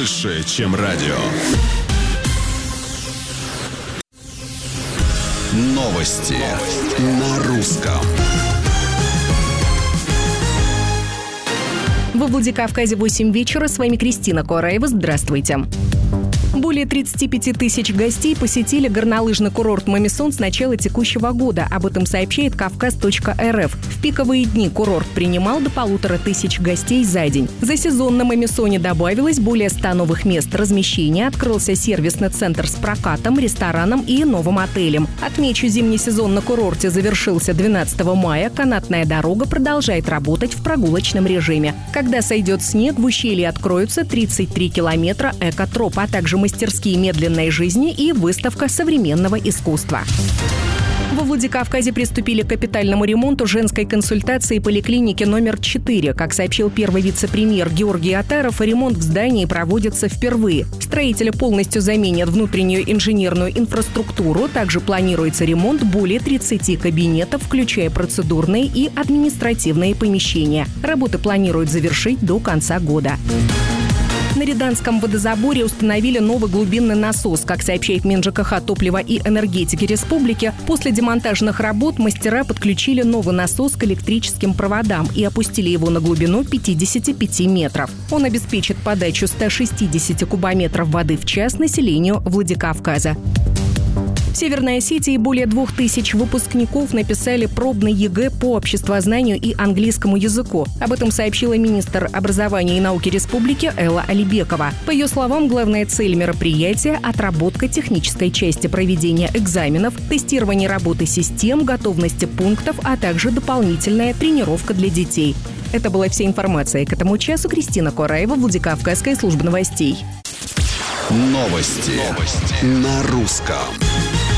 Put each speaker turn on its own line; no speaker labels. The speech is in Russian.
больше, чем радио. Новости на русском.
Во Владикавказе 8 вечера. С вами Кристина Кораева. Здравствуйте. Более 35 тысяч гостей посетили горнолыжный курорт Мамисон с начала текущего года. Об этом сообщает Кавказ.рф. В пиковые дни курорт принимал до 1500 гостей за день. За сезон на Мамисоне добавилось более 100 новых мест размещения. Открылся сервисный центр с прокатом, рестораном и новым отелем. Отмечу, зимний сезон на курорте завершился 12 мая. Канатная дорога продолжает работать в прогулочном режиме. Когда сойдет снег, в ущелье откроются 33 километра экотроп, а также мастерские медленной жизни и выставка современного искусства. Во Владикавказе приступили к капитальному ремонту женской консультации поликлиники номер 4. Как сообщил первый вице-премьер Георгий Атаров, ремонт в здании проводится впервые. Строители полностью заменят внутреннюю инженерную инфраструктуру. Также планируется ремонт более 30 кабинетов, включая процедурные и административные помещения. Работы планируют завершить до конца года. На Рязанском водозаборе установили новый глубинный насос. Как сообщает Минжкх топлива и энергетики республики, после демонтажных работ мастера подключили новый насос к электрическим проводам и опустили его на глубину 55 метров. Он обеспечит подачу 160 кубометров воды в час населению Владикавказа. В Северной Осетии более 2000 выпускников написали пробный ЕГЭ по обществознанию и английскому языку. Об этом сообщила министр образования и науки республики Элла Алибекова. По ее словам, главная цель мероприятия – отработка технической части проведения экзаменов, тестирование работы систем, готовности пунктов, а также дополнительная тренировка для детей. Это была вся информация к этому часу. Кристина Кораева, Владикавказская служба новостей.
Новости на русском.